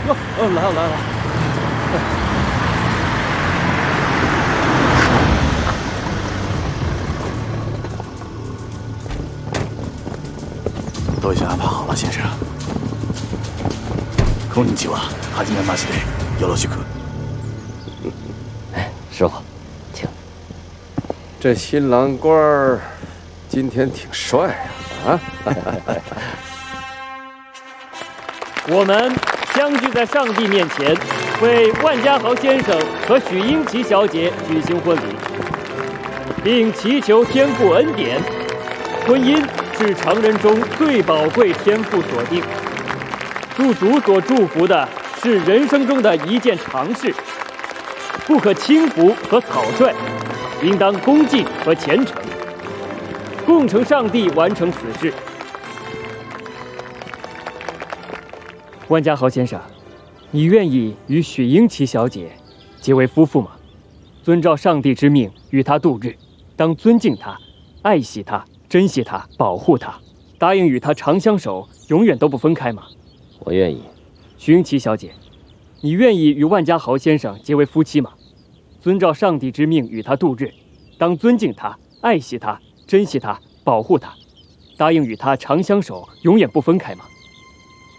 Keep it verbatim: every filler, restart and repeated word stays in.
哟，哦，来了来了。 都已经安排好了，先生。こんにちは。はじめまして。よろしく。 哎，师傅，请。 这新郎官儿今天挺帅啊！啊！ 我们相聚在上帝面前，为万家豪先生和许英奇小姐举行婚礼，并祈求天父恩典。婚姻是常人中最宝贵天赋所定，祝主所祝福的是人生中的一件常事，不可轻浮和草率，应当恭敬和虔诚，共成上帝完成此事。万家豪先生，你愿意与许英奇小姐结为夫妇吗？遵照上帝之命与她度日，当尊敬她，爱惜她，珍惜她，保护她，答应与她长相守，永远都不分开吗？ 我愿意。 许英奇小姐，你愿意与万家豪先生结为夫妻吗？遵照上帝之命与他度日，当尊敬他，爱惜他，珍惜他，保护他，答应与他长相守，永远不分开吗？